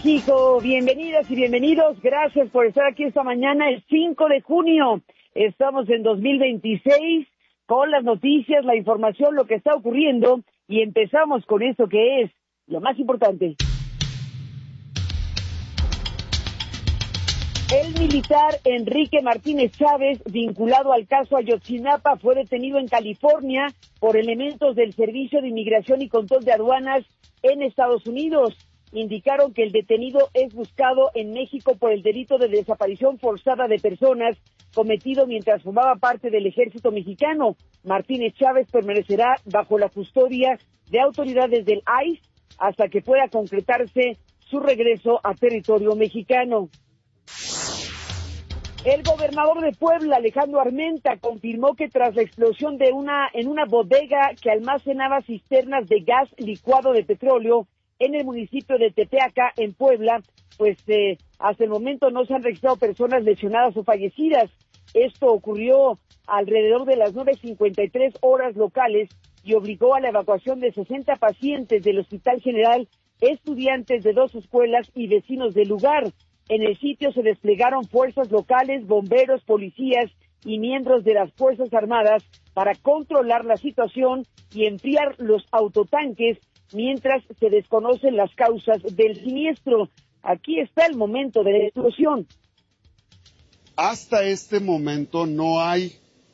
México, bienvenidas y bienvenidos, gracias por estar aquí esta mañana, el 5 de junio, estamos en 2026, con las noticias, la información, lo que está ocurriendo, y empezamos con esto que es lo más importante. El militar Enrique Martínez Chávez, vinculado al caso Ayotzinapa, fue detenido en California por elementos del Servicio de Inmigración y Control de Aduanas en Estados Unidos. Indicaron que el detenido es buscado en México por el delito de desaparición forzada de personas cometido mientras formaba parte del ejército mexicano. Martínez Chávez permanecerá bajo la custodia de autoridades del ICE hasta que pueda concretarse su regreso a territorio mexicano. El gobernador de Puebla, Alejandro Armenta, confirmó que tras la explosión en una bodega que almacenaba cisternas de gas licuado de petróleo en el municipio de Tepeaca, en Puebla, hasta el momento no se han registrado personas lesionadas o fallecidas. Esto ocurrió alrededor de las 9:53 horas locales y obligó a la evacuación de 60 pacientes del Hospital General, estudiantes de 2 escuelas y vecinos del lugar. En el sitio se desplegaron fuerzas locales, bomberos, policías y miembros de las Fuerzas Armadas para controlar la situación y enfriar los autotanques mientras se desconocen las causas del siniestro. Aquí está el momento de la explosión. Hasta este momento no hay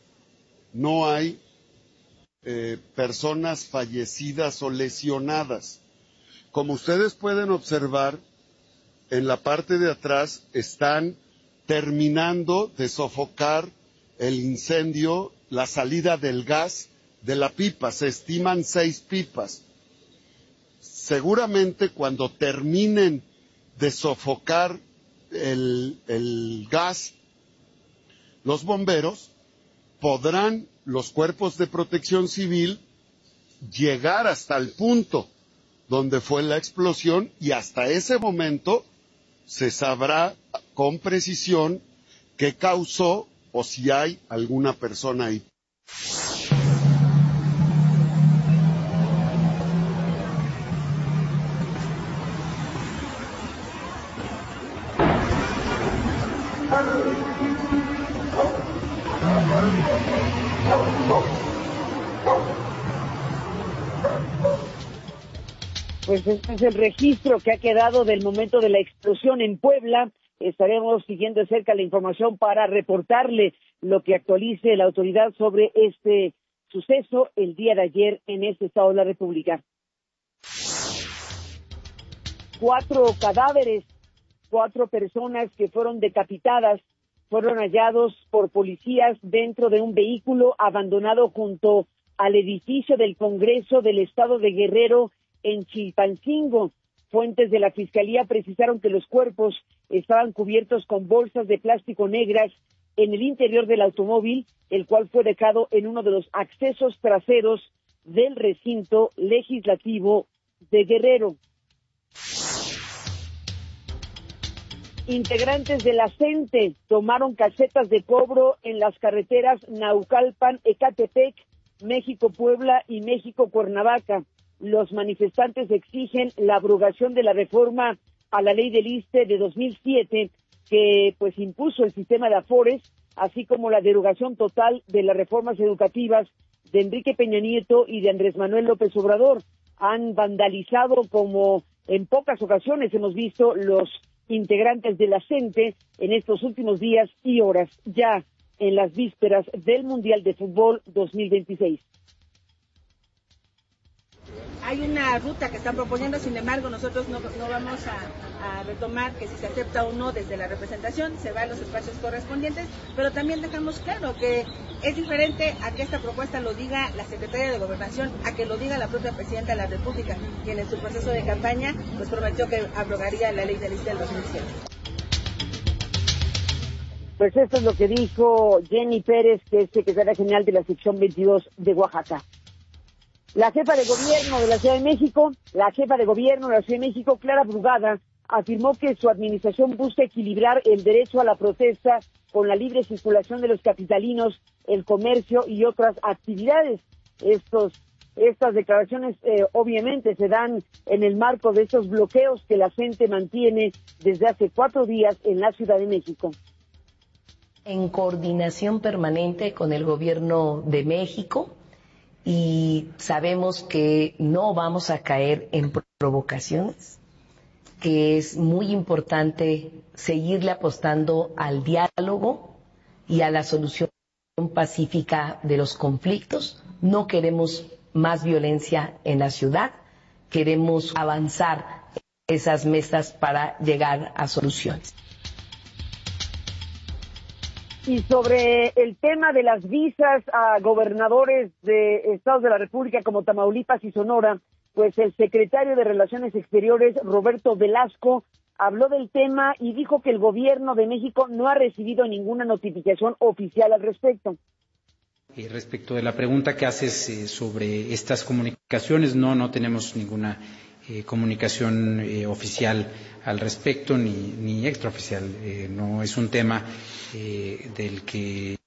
personas fallecidas o lesionadas. Como ustedes pueden observar, en la parte de atrás están terminando de sofocar el incendio, la salida del gas de la pipa. Se estiman 6 pipas. Seguramente cuando terminen de sofocar el gas, los bomberos podrán, los cuerpos de protección civil, llegar hasta el punto donde fue la explosión y hasta ese momento se sabrá con precisión qué causó o si hay alguna persona ahí. Pues este es el registro que ha quedado del momento de la explosión en Puebla. Estaremos siguiendo de cerca la información para reportarle lo que actualice la autoridad sobre este suceso el día de ayer en este estado de la República. 4 cadáveres, 4 personas que fueron decapitadas, fueron hallados por policías dentro de un vehículo abandonado junto al edificio del Congreso del Estado de Guerrero en Chilpancingo. Fuentes de la Fiscalía precisaron que los cuerpos estaban cubiertos con bolsas de plástico negras en el interior del automóvil, el cual fue dejado en uno de los accesos traseros del recinto legislativo de Guerrero. Integrantes de la CENTE tomaron casetas de cobro en las carreteras Naucalpan-Ecatepec, México-Puebla y México-Cuernavaca. Los manifestantes exigen la abrogación de la reforma a la ley del ISSSTE de 2007, que impuso el sistema de afores, así como la derogación total de las reformas educativas de Enrique Peña Nieto y de Andrés Manuel López Obrador. Han vandalizado, como en pocas ocasiones hemos visto, los integrantes de la CENTE en estos últimos días y horas, ya en las vísperas del Mundial de Fútbol 2026. Hay una ruta que están proponiendo, sin embargo, nosotros no vamos a retomar que si se acepta o no desde la representación, se va a los espacios correspondientes, pero también dejamos claro que es diferente a que esta propuesta lo diga la Secretaria de Gobernación, a que lo diga la propia Presidenta de la República, quien en su proceso de campaña prometió que abrogaría la ley del ISSSTE del 2007. Pues esto es lo que dijo Jenny Pérez, que es secretaria general de la sección 22 de Oaxaca. La jefa de gobierno de la Ciudad de México, Clara Brugada, afirmó que su administración busca equilibrar el derecho a la protesta con la libre circulación de los capitalinos, el comercio y otras actividades. Estos Estas declaraciones obviamente se dan en el marco de estos bloqueos que la gente mantiene desde hace 4 días en la Ciudad de México. En coordinación permanente con el Gobierno de México, y sabemos que no vamos a caer en provocaciones, que es muy importante seguirle apostando al diálogo y a la solución pacífica de los conflictos. No queremos más violencia en la ciudad, queremos avanzar esas mesas para llegar a soluciones. Y sobre el tema de las visas a gobernadores de estados de la República como Tamaulipas y Sonora, pues el secretario de Relaciones Exteriores, Roberto Velasco, habló del tema y dijo que el gobierno de México no ha recibido ninguna notificación oficial al respecto. Respecto de la pregunta que haces sobre estas comunicaciones, no tenemos ninguna comunicación oficial al respecto, ni extraoficial. No es un tema del que